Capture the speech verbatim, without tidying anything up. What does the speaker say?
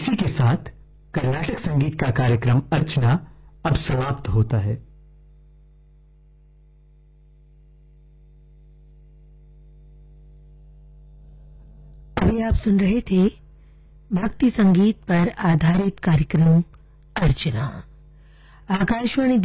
इसी के साथ कर्नाटक संगीत का कार्यक्रम अर्चना अब समाप्त होता है। अभी आप सुन रहे थे भक्ति संगीत पर आधारित कार्यक्रम अर्चना। आकाशवाणी